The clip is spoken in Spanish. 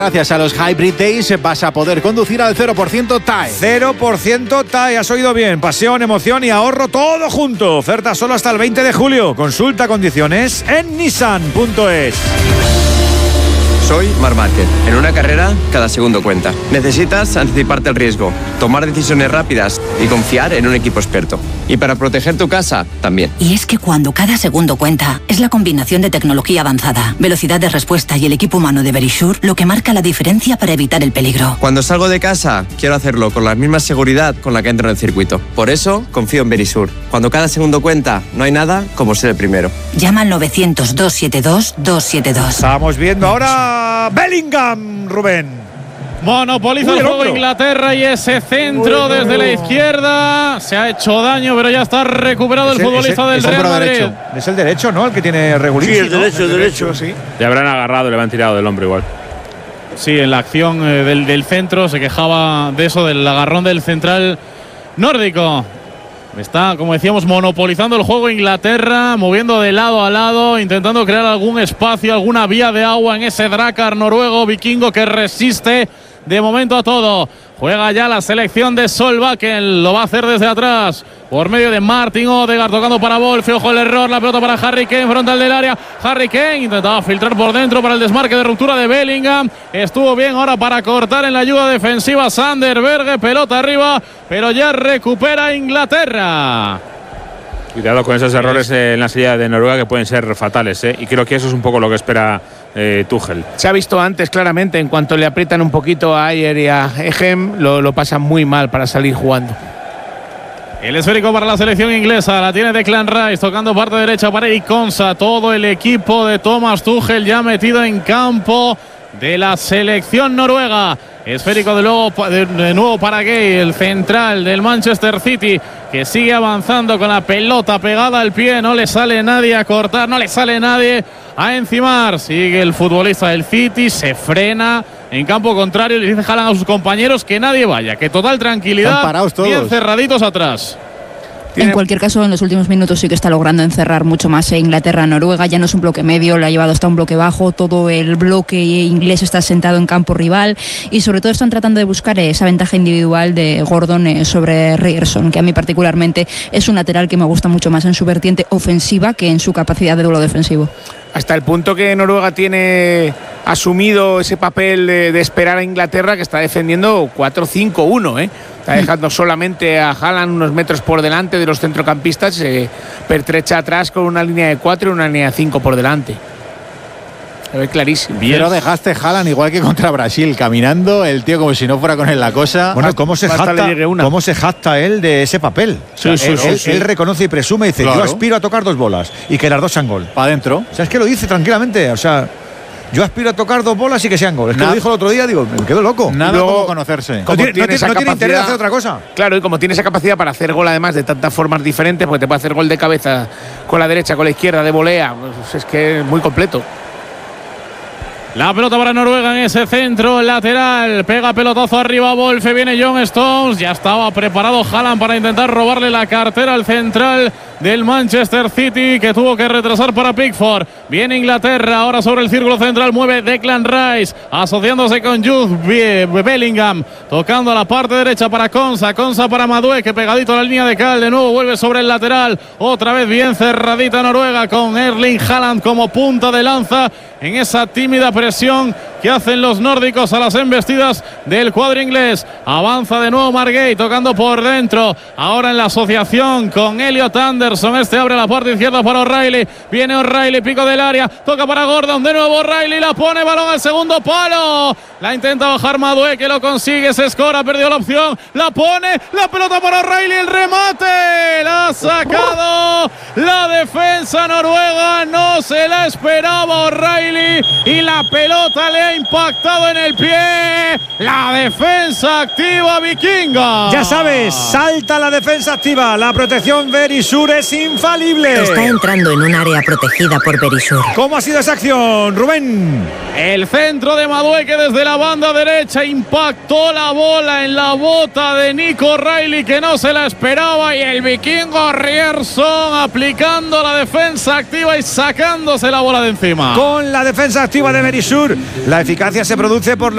Gracias a los Hybrid Days vas a poder conducir al 0% TAE. 0% TAE, has oído bien. Pasión, emoción y ahorro todo junto. Oferta solo hasta el 20 de julio. Consulta condiciones en nissan.es. Soy Marc Márquez. En una carrera, cada segundo cuenta. Necesitas anticiparte al riesgo, tomar decisiones rápidas y confiar en un equipo experto. Y para proteger tu casa, también. Y es que cuando cada segundo cuenta, es la combinación de tecnología avanzada, velocidad de respuesta y el equipo humano de Verisure lo que marca la diferencia para evitar el peligro. Cuando salgo de casa, quiero hacerlo con la misma seguridad con la que entro en el circuito. Por eso, confío en Verisure. Cuando cada segundo cuenta, no hay nada como ser el primero. Llama al 900-272-272. Estamos viendo ahora Bellingham, Rubén. Monopoliza el juego Inglaterra y ese centro desde la izquierda. Se ha hecho daño, pero ya está recuperado el futbolista del Real Madrid. Derecho. Es el derecho, ¿no? El que tiene regulín. Sí, el derecho, sí. Le habrán agarrado, le han tirado del hombro igual. Sí, en la acción del centro se quejaba de eso, del agarrón del central nórdico. Está, como decíamos, monopolizando el juego Inglaterra, moviendo de lado a lado, intentando crear algún espacio, alguna vía de agua en ese Drakkar noruego vikingo que resiste de momento a todo. Juega ya la selección de Solbakken, lo va a hacer desde atrás, por medio de Martin Odegaard, tocando para Wolf, ojo el error, la pelota para Harry Kane, frontal del área, Harry Kane intentaba filtrar por dentro para el desmarque de ruptura de Bellingham, estuvo bien ahora para cortar en la ayuda defensiva Sander Berge, pelota arriba, pero ya recupera Inglaterra. Cuidado con esos errores en la salida de Noruega que pueden ser fatales, y creo que eso es un poco lo que espera Tuchel. Se ha visto antes claramente, en cuanto le aprietan un poquito a Ayer y a Egem, lo pasan muy mal para salir jugando. El esférico para la selección inglesa, la tiene Declan Rice, tocando parte derecha para Eric Konsa, todo el equipo de Thomas Tuchel ya metido en campo de la selección noruega. Esférico de nuevo para Gay, el central del Manchester City, que sigue avanzando con la pelota pegada al pie, no le sale nadie a cortar, no le sale nadie a encimar. Sigue el futbolista del City, se frena en campo contrario, le dice Haaland a sus compañeros que nadie vaya, que total tranquilidad, están parados todos, bien cerraditos atrás. En cualquier caso, en los últimos minutos sí que está logrando encerrar mucho más Inglaterra-Noruega. Ya no es un bloque medio, lo ha llevado hasta un bloque bajo. Todo el bloque inglés está sentado en campo rival y sobre todo están tratando de buscar esa ventaja individual de Gordon sobre Ryerson, que a mí particularmente es un lateral que me gusta mucho más en su vertiente ofensiva que en su capacidad de duelo defensivo. Hasta el punto que Noruega tiene asumido ese papel de esperar a Inglaterra, que está defendiendo 4-5-1, Está dejando solamente a Haaland unos metros por delante de los centrocampistas, se pertrecha atrás con una línea de 4 y una línea de 5 por delante. Se ve clarísimo. Pero dejaste Haaland igual que contra Brasil, caminando, el tío como si no fuera con él la cosa. Bueno, ¿cómo se jacta él de ese papel? Sí, él reconoce y presume y dice, claro, yo aspiro a tocar 2 bolas y que las 2 sean gol. Para adentro. O sea, es que lo dice tranquilamente, o sea, yo aspiro a tocar 2 bolas y que sean gol. Es que lo dijo el otro día, digo, me quedo loco. Nada como conocerse. No tiene interés de hacer otra cosa. Claro, y como tiene esa capacidad para hacer gol además de tantas formas diferentes, porque te puede hacer gol de cabeza con la derecha, con la izquierda, de volea, pues es que es muy completo. La pelota para Noruega en ese centro lateral. Pega pelotazo arriba Wolfe. Viene John Stones. Ya estaba preparado Haaland para intentar robarle la cartera al central del Manchester City, que tuvo que retrasar para Pickford. Viene Inglaterra ahora sobre el círculo central. Mueve Declan Rice, asociándose con Jude Bellingham, tocando a la parte derecha para Konsa para Madueke, pegadito a la línea de cal. De nuevo vuelve sobre el lateral. Otra vez bien cerradita Noruega, con Erling Haaland como punta de lanza en esa tímida presión que hacen los nórdicos a las embestidas del cuadro inglés. Avanza de nuevo Margay, tocando por dentro, ahora en la asociación con Elliot Anderson. Este abre la parte izquierda para O'Reilly. Viene O'Reilly, pico del área, toca para Gordon, de nuevo O'Reilly, la pone, balón al segundo palo, la intenta bajar Madueke, que lo consigue, se escora, perdió la opción, la pone, la pelota para O'Reilly, el remate, la ha sacado la defensa noruega, no se la esperaba O'Reilly y la pelota le ha impactado en el pie. La defensa activa vikinga. Ya sabes, salta la defensa activa. La protección Verisure es infalible. Está entrando en un área protegida por Verisure. ¿Cómo ha sido esa acción, Rubén? El centro de Madueke desde la banda derecha impactó la bola en la bota de Nico O'Reilly, que no se la esperaba, y el vikingo Ryerson aplicando la defensa activa y sacándose la bola de encima. Con la defensa activa de Verisure, la eficacia se produce por